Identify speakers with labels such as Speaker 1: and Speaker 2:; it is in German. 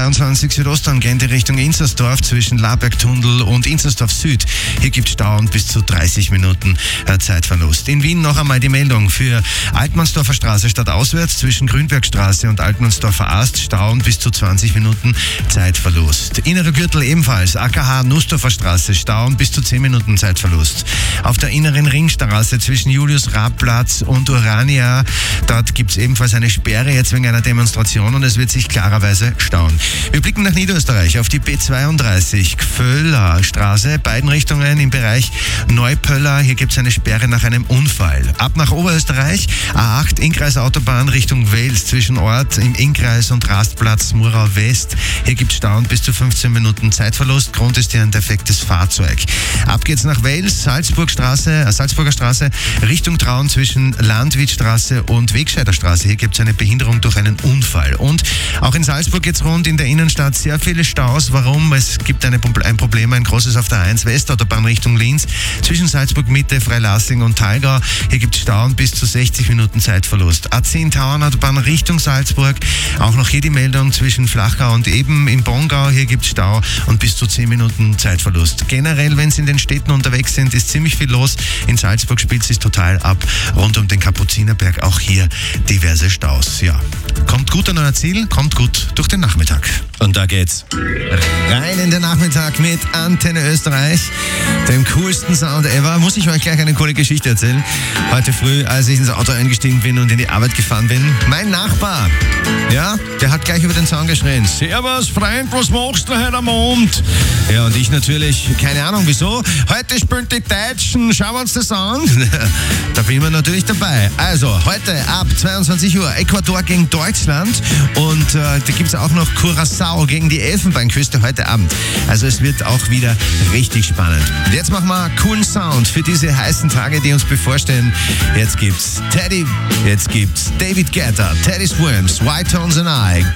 Speaker 1: A22 Südosttangente Richtung Inzersdorf zwischen Labergtunnel und Inzersdorf Süd. Hier gibt es Stau und bis zu 30 Minuten Zeitverlust. In Wien noch einmal die Meldung für Altmannsdorfer Straße stadtauswärts zwischen Grünbergstraße und Altmannsdorfer Ast. Stau und bis zu 20 Minuten Zeitverlust. Innerer Gürtel ebenfalls. AKH Nussdorfer Straße. Stau und bis zu 10 Minuten Zeitverlust. Auf der inneren Ringstraße zwischen Julius-Raab-Platz und Urania. Dort gibt es ebenfalls eine Sperre jetzt wegen einer Demonstration und es wird sich klarerweise stauen. Wir blicken nach Niederösterreich auf die B32 Gföller Straße, beiden Richtungen im Bereich Neupöller. Hier gibt es eine Sperre nach einem Unfall. Ab nach Oberösterreich, A8 Innkreisautobahn Richtung Wels zwischen Ort im Innkreis und Rastplatz Murau West. Hier gibt es Stau und bis zu 15 Minuten Zeitverlust. Grund ist hier ein defektes Fahrzeug. Ab geht's nach Wels, Salzburger Straße, Richtung Traun zwischen Landwittstraße und Wegscheider Straße. Hier gibt es eine Behinderung durch einen Unfall. Und auch in Salzburg geht's rund, in der Innenstadt sehr viele Staus. Warum? Es gibt ein Problem, ein großes auf der 1 Westautobahn Richtung Linz zwischen Salzburg Mitte, Freilassing und Thalgau. Hier gibt es Stau und bis zu 60 Minuten Zeitverlust. A10 Tauernautobahn Richtung Salzburg. Auch noch hier die Meldung zwischen Flachgau und Eben im Bongau. Hier gibt es Stau und bis zu 10 Minuten Zeitverlust. Generell, wenn Sie in den Städten unterwegs sind, ist ziemlich viel los. In Salzburg spielt es sich total ab. Rund um den Kapuzinerberg auch hier diverse Staus. Ja, kommt gut an euer Ziel, kommt gut durch den Nachmittag. Und da geht's rein in den Nachmittag mit Antenne Österreich, dem coolsten Sound ever. Muss ich euch gleich eine coole Geschichte erzählen. Heute früh, als ich ins Auto eingestiegen bin und in die Arbeit gefahren bin, mein Nachbar, ja, der hat gleich über den Zaun geschrien: Servus, Freund, was machst du heute am Abend? Ja, und ich natürlich, keine Ahnung wieso, heute spielen die Deutschen, schauen wir uns das an. Da bin ich natürlich dabei. Also, heute ab 22 Uhr Ecuador gegen Deutschland und da gibt es auch noch Curaçao gegen die Elfenbeinküste heute Abend. Also es wird auch wieder richtig spannend. Und jetzt machen wir coolen Sound für diese heißen Tage, die uns bevorstehen. Jetzt gibt's David Guetta, Teddy Swims, White Tones and I.